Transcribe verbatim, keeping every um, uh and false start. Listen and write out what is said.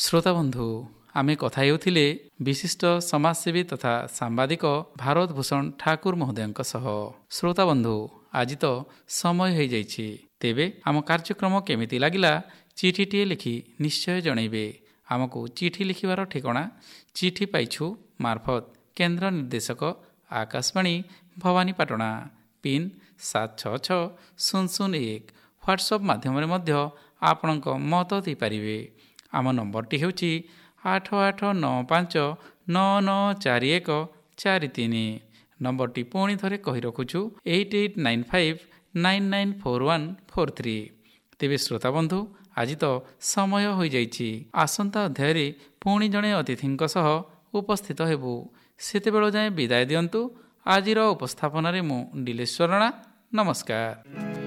ଶ୍ରୋତାବନ୍ଧୁ, ଆମେ କଥା ହେଉଥିଲେ ବିଶିଷ୍ଟ ସମାଜସେବୀ ତଥା ସାମ୍ବାଦିକ ଭାରତ ଭୂଷଣ ଠାକୁର ମହୋଦୟଙ୍କ ସହ। ଶ୍ରୋତାବନ୍ଧୁ, ଆଜି ତ ସମୟ ହୋଇଯାଇଛି। ତେବେ ଆମ କାର୍ଯ୍ୟକ୍ରମ କେମିତି ଲାଗିଲା ଚିଠିଟିଏ ଲେଖି ନିଶ୍ଚୟ ଜଣାଇବେ। ଆମକୁ ଚିଠି ଲିଖିବାର ଠିକଣା ଚିଠି ପାଇଛୁ ମାର୍ଫତ କେନ୍ଦ୍ର ନିର୍ଦ୍ଦେଶକ ଆକାଶବାଣୀ ଭବାନୀପାଟଣା, ପିନ୍ ସାତ ଛଅ ଛଅ ଶୂନ ଶୂନ ଏକ। ହ୍ୱାଟ୍ସଆପ୍ ମାଧ୍ୟମରେ ମଧ୍ୟ ଆପଣଙ୍କ ମତ ଦେଇପାରିବେ। ଆମ ନମ୍ବରଟି ହେଉଛି ଆଠ ଆଠ ନଅ ପାଞ୍ଚ ନଅ ନଅ ଚାରି ଏକ ଚାରି ତିନି। ନମ୍ବରଟି ପୁଣି ଥରେ କହି ରଖୁଛୁ eight eight nine five nine nine four one four three. ତେବେ ଶ୍ରୋତାବନ୍ଧୁ, ଆଜି ତ ସମୟ ହୋଇଯାଇଛି। ଆସନ୍ତା ଅଧ୍ୟାୟରେ ପୁଣି ଜଣେ ଅତିଥିଙ୍କ ସହ ଉପସ୍ଥିତ ହେବୁ। ସେତେବେଳ ଯାଏଁ ବିଦାୟ ଦିଅନ୍ତୁ। ଆଜିର ଉପସ୍ଥାପନାରେ ମୁଁ ନିଲେଶ୍ୱର ରଣା। ନମସ୍କାର।